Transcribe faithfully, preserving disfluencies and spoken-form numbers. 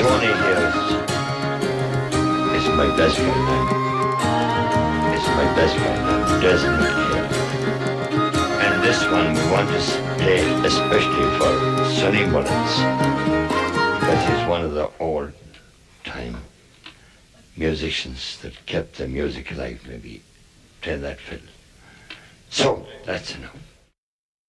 Tony here is my best friend. It's my best friend, Desmond here. And this one we want to play especially for Sonny Mullins, because he's one of the old-time musicians that kept the music alive, maybe, playing that fiddle. So, that's enough.